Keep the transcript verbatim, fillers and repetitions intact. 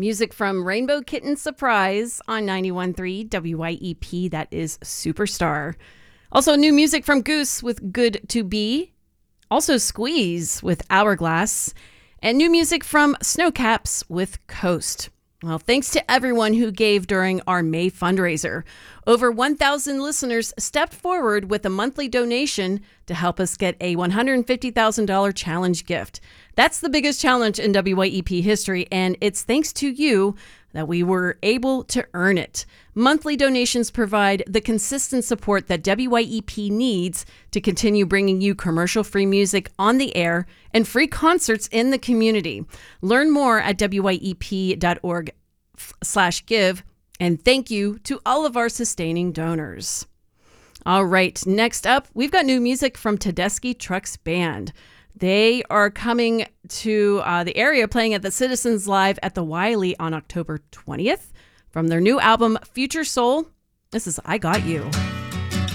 Music from Rainbow Kitten Surprise on ninety-one point three W Y E P. That is Superstar. Also, new music from Goose with Good to Be. Also, Squeeze with Hourglass. And new music from Snowcaps with Coast. Well, thanks to everyone who gave during our May fundraiser. Over one thousand listeners stepped forward with a monthly donation to help us get a one hundred fifty thousand dollars challenge gift. That's the biggest challenge in W Y E P history, and it's thanks to you that we were able to earn it. Monthly donations provide the consistent support that W Y E P needs to continue bringing you commercial-free music on the air and free concerts in the community. Learn more at W Y E P dot org slash give, and thank you to all of our sustaining donors. All right, next up, we've got new music from Tedeschi Trucks Band. They are coming to uh, the area, playing at the Citizens Live at the Wiley on October twentieth. From their new album, Future Soul, this is I Got You.